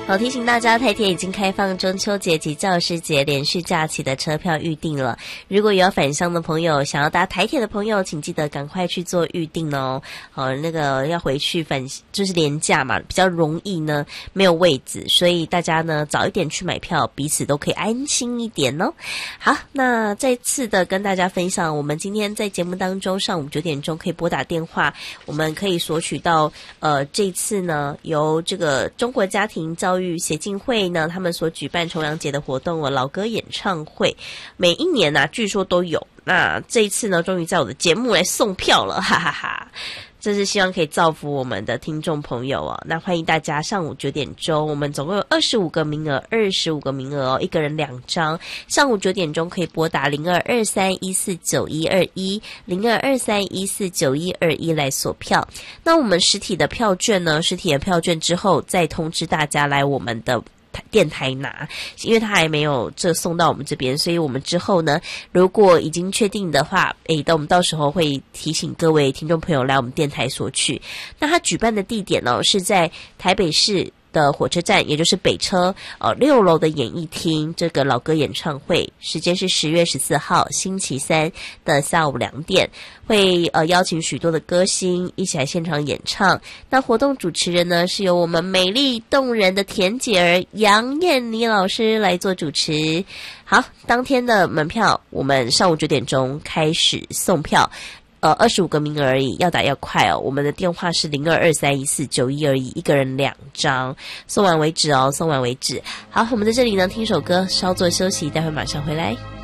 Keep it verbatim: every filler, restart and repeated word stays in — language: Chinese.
好，提醒大家，台铁已经开放中秋节及教师节连续假期的车票预订了。如果有要返乡的朋友，想要搭台铁的朋友，请记得赶快去做预订哦。好，那个要回去返就是连假嘛，比较容易呢没有位置，所以大家呢早一点去买票，彼此都可以安心一点哦。好，那再次的跟大家分享，我们今天在节目当中上午九点钟可以拨打电话，我们可以索取到呃这次呢由这个中国家庭教育协进会呢他们所举办重阳节的活动哦，老歌演唱会，每一年啊据说都有，那这一次呢终于在我的节目来送票了，哈哈哈。这是希望可以造福我们的听众朋友哦。那欢迎大家上午九点钟，我们总共有二十五个名额，二十五个名额哦，一个人两张。上午九点钟可以拨打零二二三一四九一二一零二二三一四九一二一来索票。那我们实体的票券呢？实体的票券之后再通知大家来我们的电台拿，因为他还没有这送到我们这边，所以我们之后呢，如果已经确定的话，诶，等我们到时候会提醒各位听众朋友来我们电台索取。那他举办的地点呢，是在台北市的火车站，也就是北车呃六楼的演艺厅，这个老歌演唱会时间是十月十四号星期三的下午两点，会呃邀请许多的歌星一起来现场演唱。那活动主持人呢是由我们美丽动人的田姐儿杨燕妮老师来做主持。好，当天的门票我们上午九点钟开始送票。呃，二十五个名额而已，要打要快哦。我们的电话是零二二三一四九一二一，一个人两张，送完为止哦，送完为止。好，我们在这里呢听首歌，稍作休息，待会马上回来。